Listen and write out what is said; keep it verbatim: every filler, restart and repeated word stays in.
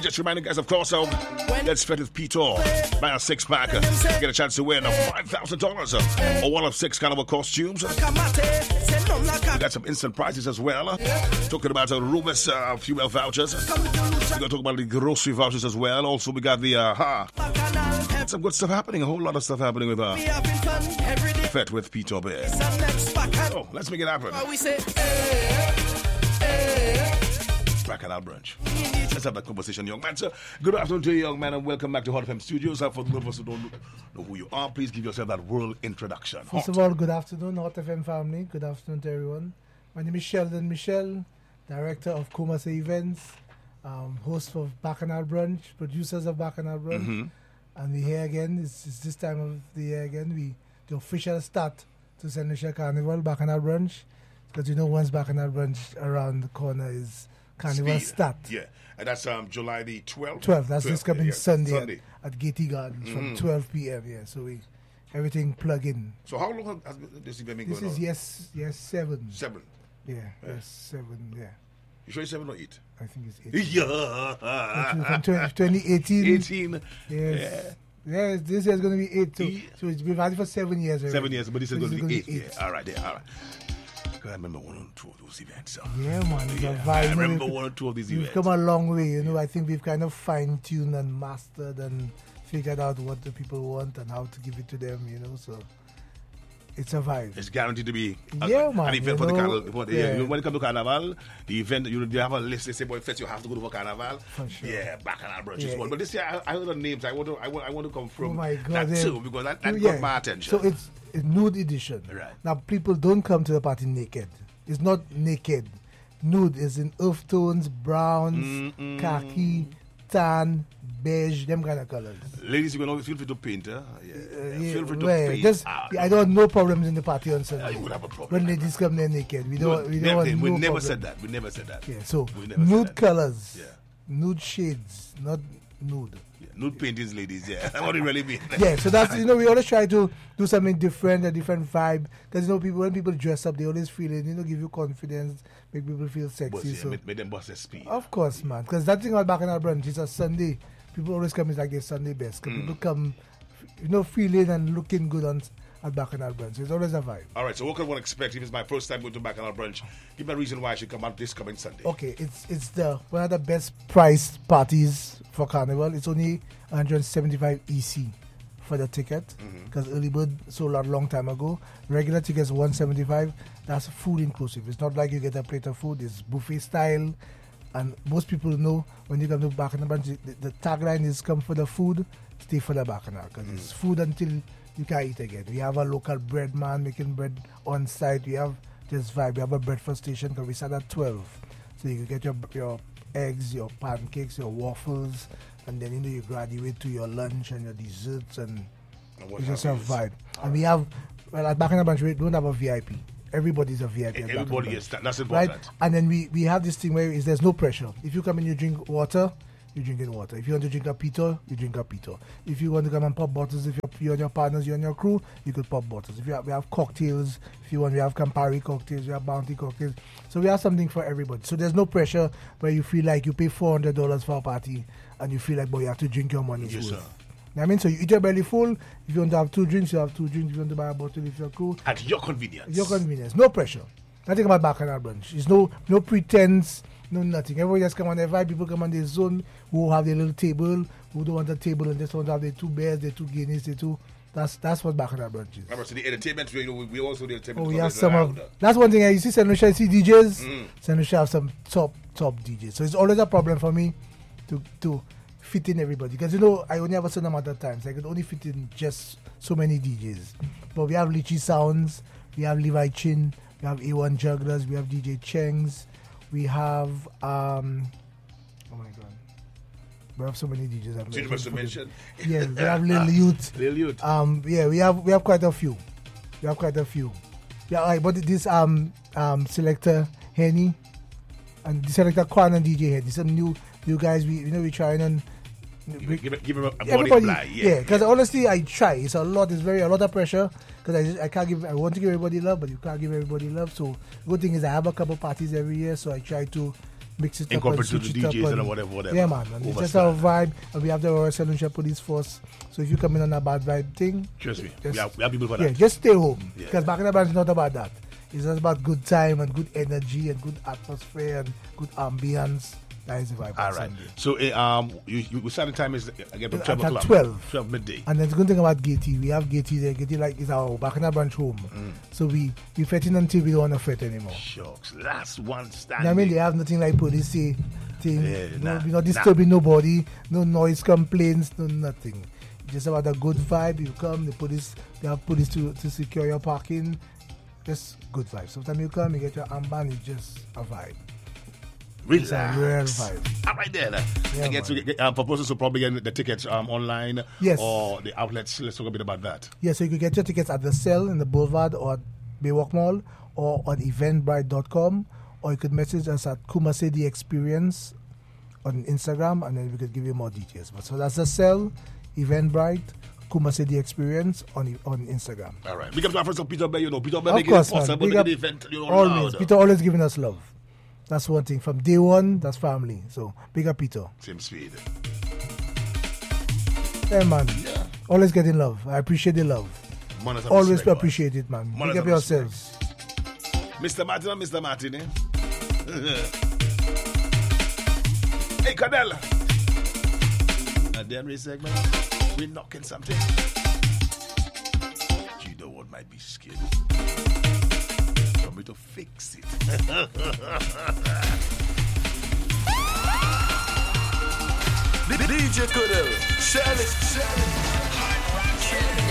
right, just reminding guys, of course, um, let's fit with Peter. Buy a six pack. Uh, get a chance to win uh, five thousand dollars uh, or one of six kind of costumes. We got some instant prizes as well. Uh, talking about uh, Rubus uh, fuel vouchers. We're going to talk about the grocery vouchers as well. Also, we got the uh, ha. Some good stuff happening. A whole lot of stuff happening with uh, Fit with Peter Bear. Oh, let's make it happen. Bacchanal Brunch. Let's have that conversation, young man. So, good afternoon to you, young man, and welcome back to Hot F M Studios. Uh, for those of us who don't know who you are, please give yourself that world introduction. First Hot. of all, good afternoon, Hot F M family. Good afternoon to everyone. My name is Sheldon Michel, director of Comasa Events, um, host of Bacchanal Brunch, producers of Bacchanal Brunch. Mm-hmm. And we're here again. It's, it's this time of the year again. We the official start to Saint Lucia Carnival, Bacchanal Brunch. Because you know, once Bacchanal Brunch around the corner is Carnival Speed. start. Yeah, and that's um, July the twelfth. twelfth, that's this coming yeah, Sunday, Sunday. At, at Gaiety Gardens mm-hmm. from twelve p.m. Yeah, so we everything plug in. So how long has this event been this going on? This is yes, yes, seven. Seven? Yeah, yeah, yes, seven, yeah. You sure it's seven or eight? I think it's eight. Yeah. From twenty eighteen. eighteen. Yes. Yeah. Yeah, this year is going to be eight. So, yeah. so it's been valid for seven years already. Seven years, but this is so going to be eight. eight. Yeah. All right, yeah, all right. I remember one or two of those events. So. Yeah, man. It's yeah, a vibe. I remember one or two of these we've events. We've come a long way, you know. I think we've kind of fine-tuned and mastered and figured out what the people want and how to give it to them, you know. So it's a vibe. It's guaranteed to be a, yeah, man, an event for know, the carnival. For the, yeah. yeah. When it comes to Carnival, the event, you, you have a list. They say, boy, first you have to go to Carnival. For sure. Yeah, Bacchanal Brunch yeah, is one. But this year, I, I heard the names. I want to I want, I want to confirm oh my God, that yeah. too, because that, that yeah. got my attention. So it's a nude edition. Right. Now, people don't come to the party naked. It's not naked. Nude is in earth tones, browns, Mm-mm. khaki, tan, beige, them kind of colors. Ladies, you can always feel free to paint. Huh? Yeah. Uh, yeah. yeah, Feel free to well, paint. Just, ah, I don't have no problems in the party on Sunday. Uh, you would have a problem. When ladies come there naked. We don't, no, we don't never, want we no never problem. said that. We never said that. Yeah, so we never nude said colors, yeah. nude shades, not nude. Yeah, nude paintings, ladies, yeah. That's what it really means. Yeah, so that's, you know, we always try to do something different, a different vibe. Because, you know, people when people dress up, they always feel it, you know, give you confidence, make people feel sexy. Boss, yeah, so make, make them bust their speed. Of course, man. Because that thing about Bacchanal Brunch is a Sunday. People always come, it's like their Sunday best. Because mm. people come, you know, feeling and looking good on at Bacchanal Brunch. It's always a vibe. All right, so what can one expect if it's my first time going to Bacchanal Brunch? Give me a reason why I should come out this coming Sunday. Okay, it's it's the one of the best priced parties for Carnival. It's only one hundred seventy-five E C for the ticket because mm-hmm. early bird sold out a long time ago. Regular tickets one hundred seventy-five. That's food inclusive. It's not like you get a plate of food. It's buffet style. And most people know when you come to Bacchanal Brunch, the, the tagline is come for the food, stay for the Bacchanal. Because mm. it's food until you can't eat again. We have a local bread man making bread on site. We have this vibe. We have a breakfast station because we start at twelve. So you can get your your eggs, your pancakes, your waffles, and then you know you graduate to your lunch and your desserts, and, and it's just a vibe. All and right. we have, well, at Bacchanal Brunch, we don't have a V I P. Everybody's a V I P. Everybody is. That's important. Right? And then we, we have this thing where is there's no pressure. If you come and you drink water, you drink in water. If you want to drink a pito, you drink a pito. If you want to come and pop bottles, if you're, you and your partners, you and your crew, you could pop bottles. If you have, we have cocktails, if you want, we have Campari cocktails, we have Bounty cocktails. So we have something for everybody. So there's no pressure where you feel like you pay four hundred dollars for a party and you feel like, boy, you have to drink your money. Yes, sir. You know what I mean? So you eat your belly full. If you want to have two drinks, you have two drinks. If you want to buy a bottle, if you're cool. At your convenience. At your convenience. No pressure. Nothing about Bacchanal Brunch. It's no no pretense, no nothing. Everybody just come on their vibe. People come on their zone who have their little table, who don't want a table and just want to have their two bears, their two guineas, their two. That's that's what Bacchanal Brunch is. Remember, so the entertainment, you know, we, we also the entertainment. Oh, we have some of. That's one thing. You see, Saint Lucia, I see D Js. Mm. Saint Lucia have some top top D Js. So it's always a problem for me to to fit in everybody because you know I only have a certain amount of time, so I could only fit in just so many D Js. But we have Lychee Sounds, we have Levi Chin, we have A one Jugglers, we have D J Chengs, we have um oh my god, we have so many D Js. Did you must have mentioned? Yeah, we have Lil Youth. Lil Youth. Um, yeah, we have we have quite a few. We have quite a few. Yeah, right, but this um um selector Henny and the selector Kwan and D J Henny, some new new guys. We you know we trying and. Give, give, give him a, a everybody, fly, yeah. Because yeah, honestly, I try. It's a lot. It's very a lot of pressure. Because I just, I can't give. I want to give everybody love, but you can't give everybody love. So the good thing is I have a couple parties every year, so I try to mix it up, incorporate and to switch the it D Js up, and and whatever, whatever. Yeah, man. And it's just our vibe, and we have the Royal Saint Lucia Police Force. So if you come in on a bad vibe thing, trust me, just, we, have, we have people for yeah, that. just stay home Yeah. because back in the band it's not about that. It's just about good time and good energy and good atmosphere and good ambience. That is the vibe. All on right. Sunday. So, uh, um, you, you, starting time is again from At- twelve at o'clock. twelve. twelve midday. And then the good thing about Gatey, we have Gatey there. Gatey like is our back in the branch home. Mm. So we we fetting until we don't want to fet anymore. Shucks, last one You standing. know what I mean? They have nothing like police say thing. Yeah, no, nah, we're not disturbing nobody. No noise complaints. No nothing. Just about a good vibe. You come, the police. They have police to, to secure your parking. Just good vibe. Sometimes you come, you get your armband. It's just a vibe. Relax. It's a real vibe. All right then. Yeah, I guess we get, uh, proposals to probably get the tickets um, online Yes. or the outlets. Let's talk a bit about that. Yeah, so you can get your tickets at the Cell in the Boulevard or at Baywalk Mall or on eventbrite dot com, or you could message us at Kumasi The Experience on Instagram, and then we could give you more details. But so that's the Cell, Eventbrite, Kumasi The Experience on on Instagram. All right. Big up to our friends of Peter Bay. You know, Peter Bay Of making it course, man. possible Big to up get the event. You know, Always, loud. Peter always giving us love. That's one thing. From day one, that's family. So big up Peter. Same speed. Hey man, Yeah. always getting love. I appreciate the love. Manners and Always respect, boy. appreciate it, man. Manners Big up and yourselves. Mister Martin and Mister Martin, eh? Hey, Cadell. At the Henry segment, we're knocking something. You know what might be scared? For me to fix it. D J Cadell, share it, share it.